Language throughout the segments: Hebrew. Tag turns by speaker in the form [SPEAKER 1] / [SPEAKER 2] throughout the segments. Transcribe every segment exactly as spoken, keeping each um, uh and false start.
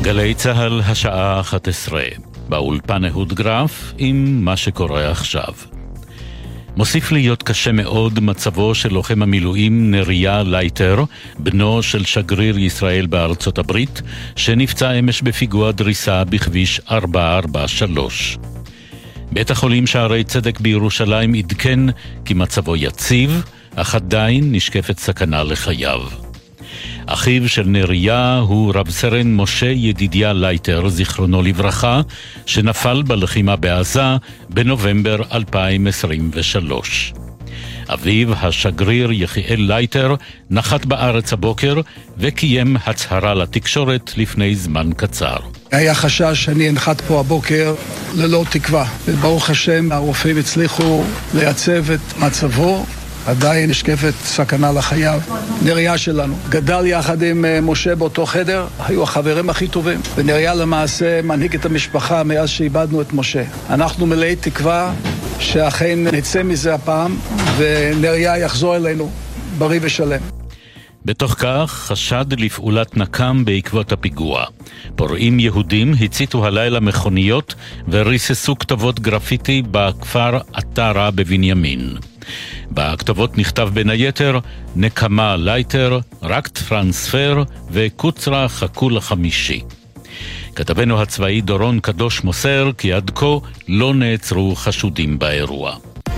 [SPEAKER 1] גלי צהל השעה אחת עשרה, באולפן אהוד גרף עם מה שקורה עכשיו. מוסיף להיות קשה מאוד מצבו של לוחם המילואים נריה לייטר, בנו של שגריר ישראל בארצות הברית, שנפצע אמש בפיגוע דריסה בכביש ארבע ארבע שלוש. בית החולים שערי צדק בירושלים עדכן כי מצבו יציב, אך עדיין נשקפת סכנה לחייו. אחיו של נריה הוא רב סרן משה ידידיה לייטר, זיכרונו לברכה, שנפל בלחימה בעזה בנובמבר אלפיים עשרים ושלוש. אביו, השגריר יחיאל לייטר, נחת בארץ הבוקר וקיים הצהרה לתקשורת לפני זמן קצר.
[SPEAKER 2] היה חשש שאני אנחת פה הבוקר ללא תקווה, וברוך השם הרופאים הצליחו לייצב את מצבו. עדיין נשקפת סכנה לחייו. נריה שלנו גדל יחד עם משה באותו חדר, היו החברים הכי טובים, ונריה למעשה מנהיג את המשפחה מאז שאיבדנו את משה. אנחנו מלאי תקווה שאכן נצא מזה הפעם ונריה יחזור אלינו בריא ושלם.
[SPEAKER 1] בתוך כך חשד לפעולת נקם בעקבות הפיגוע. פורעים יהודים הציתו הלילה מכוניות וריססו כתובות גרפיטי בכפר עטרה בבנימין. בכתובות נכתב בין היתר נקמה לייטר, רק טרנספר וקוצרה חכו לחמישי. כתבנו הצבאי דורון קדוש מוסר כי עד כה לא נעצרו חשודים באירוע.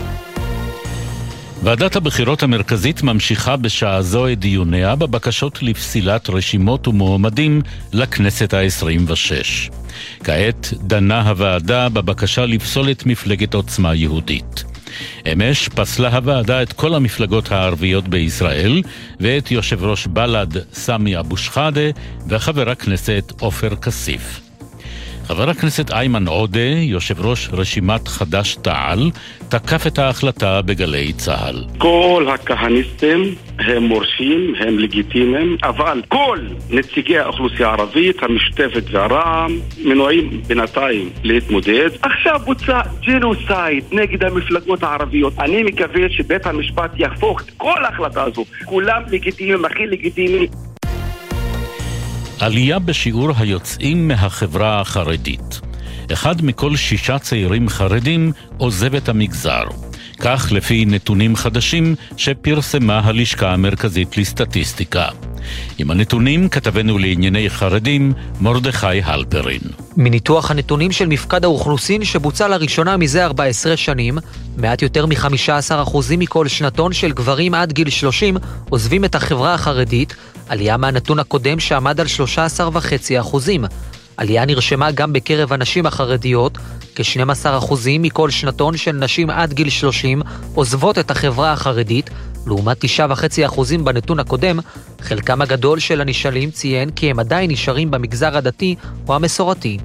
[SPEAKER 1] ועדת הבחירות המרכזית ממשיכה בשעה זו את דיוניה בבקשות לפסילת רשימות ומועמדים לכנסת ה-עשרים ושש. כעת דנה הוועדה בבקשה לפסול את מפלגת עוצמה יהודית. אמש פסלה הוועדה את כל המפלגות הערביות בישראל ואת יושב ראש בל"ד סמי אבו שחאדה וחבר הכנסת עופר כסיף. חבר הכנסת איימן עודה, יושב ראש רשימת חד"ש תע"ל, תקף את ההחלטה בגלי צהל.
[SPEAKER 3] כל הכהניסטים הם מורשים, הם לגיטימיים, אבל כל נציגי האוכלוסייה הערבית, המשותפת והרע"מ, מנועים בינתיים להתמודד. עכשיו בוצע ג'נוסייד נגד המפלגות הערביות. אני מקווה שבית המשפט יהפוך את כל ההחלטה הזו. כולם לגיטימיים, הכי לגיטימיים.
[SPEAKER 1] עלייה בשיעור היוצאים מהחברה החרדית. אחד מכל שישה צעירים חרדים עוזב את המגזר. כך לפי נתונים חדשים שפרסמה הלשכה המרכזית לסטטיסטיקה. עם הנתונים כתבנו לענייני חרדים מרדכי הלפרין.
[SPEAKER 4] מניתוח הנתונים של מפקד האוכלוסין שבוצע לראשונה מזה ארבע עשרה שנים, מעט יותר מ-חמישה עשר אחוז מכל שנתון של גברים עד גיל שלושים עוזבים את החברה החרדית, עלייה מהנתון הקודם שעמד על שלושה עשר וחצי אחוזים. עלייה נרשמה גם בקרב הנשים החרדיות, כ-שנים עשר אחוזים מכל שנתון של נשים עד גיל שלושים עוזבות את החברה החרדית, לעומת תשעה וחצי אחוזים בנתון הקודם. חלקם הגדול של הנשאלים ציין כי הם עדיין נשארים במגזר הדתי או המסורתי.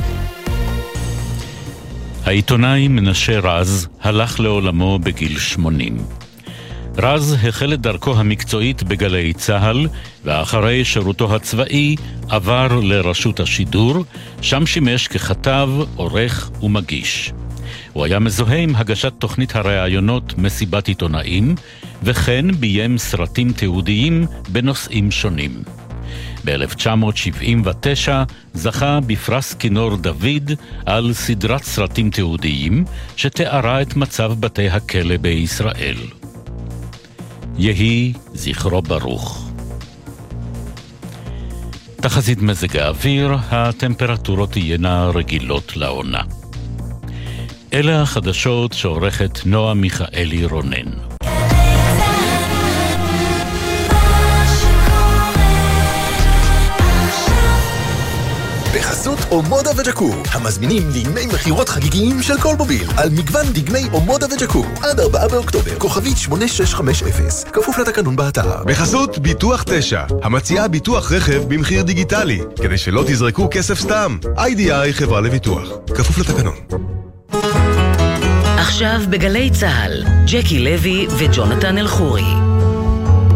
[SPEAKER 1] העיתונאי מנשה רז הלך לעולמו בגיל שמונים. רז החל את דרכו המקצועית בגלי צהל, ואחרי שירותו הצבאי עבר לרשות השידור, שם שימש ככתב, עורך ומגיש. הוא היה מזוהה עם הגשת תוכנית הראיונות מסיבת עיתונאים, וכן ביים סרטים תיעודיים בנושאים שונים. ב-אלף תשע מאות שבעים ותשע זכה בפרס כינור דוד על סדרת סרטים תיעודיים שתיארה את מצב בתי הכלא בישראל. יהי זכרו ברוך. תחזית מזג האוויר, הטמפרטורות תהיינה רגילות לעונה. אלה החדשות שעורכת נועה מיכאלי רונן.
[SPEAKER 5] בחסות אומודה וג'קור, המזמינים דגמי מחירות חגיגיים של כל מוביל, על מגוון דגמי אומודה וג'קור, עד ארבעה באוקטובר, כוכבית שמונה שש חמש אפס, כפוף לתקנון באתר.
[SPEAKER 6] בחסות ביטוח תשע, המציעה ביטוח רכב במחיר דיגיטלי, כדי שלא תזרקו כסף סתם. איי די איי חברה לביטוח, כפוף לתקנון.
[SPEAKER 7] עכשיו בגלי צהל, ג'קי לוי וג'ונתן אלחורי.